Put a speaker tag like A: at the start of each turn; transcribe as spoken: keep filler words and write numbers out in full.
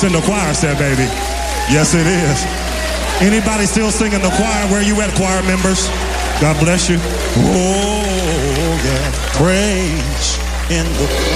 A: It's in the choir set, baby. Yes, it is. Anybody still singing the choir? Where you at, choir members? God bless you. Oh, yeah. Praise in the